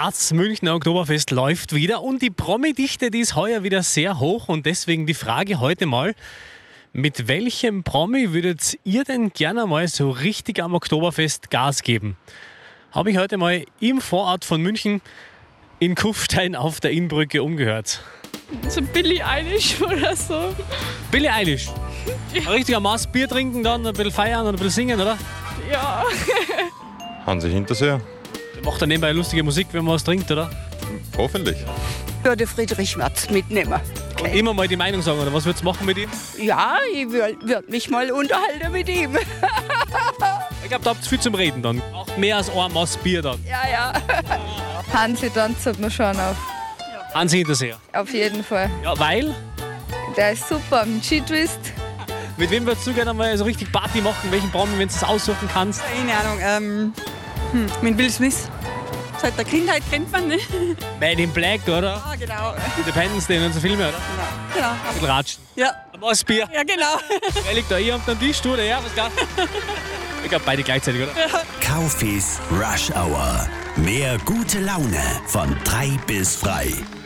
Das Münchner Oktoberfest läuft wieder und die Promi-Dichte, die ist heuer wieder sehr hoch und deswegen die Frage heute mal, mit welchem Promi würdet ihr denn gerne mal so richtig am Oktoberfest Gas geben? Habe ich heute mal im Vorort von München in Kufstein auf der Innbrücke umgehört. So Billie Eilish oder so. Billie Eilish. Ein richtiger Maß Bier trinken, dann ein bisschen feiern und ein bisschen singen, oder? Ja. Hansi Hinterseher. Der macht dann nebenbei lustige Musik, wenn man was trinkt, oder? Hoffentlich. Ich würde Friedrich Merz mitnehmen. Und immer mal die Meinung sagen, oder was würdest du machen mit ihm? Ja, ich würde mich mal unterhalten mit ihm. Ich glaube, da habt ihr viel zum Reden dann. Auch mehr als ein Maß Bier dann. Ja. Hansi tanzt man schon auf. Hansi Hinterseher. Auf jeden Fall. Ja, weil? Der ist super mit Skitwist. Mit wem würdest du gerne mal so richtig Party machen? Welchen Promi, wenn du es aussuchen kannst? Keine Ahnung, mit Will Smith. Seit der Kindheit kennt man, ne? Man in Black, oder? Ah, genau. Independence Day und so Filme, oder? Genau. Ein bisschen ratschen. Ja. Ein Maß Bier. Ja, genau. Wer liegt da? Ihr habt am Tisch, du oder ja? Was klar? Ich glaube, beide gleichzeitig, oder? Kaufis Rush Hour. Mehr gute Laune von 3 bis frei.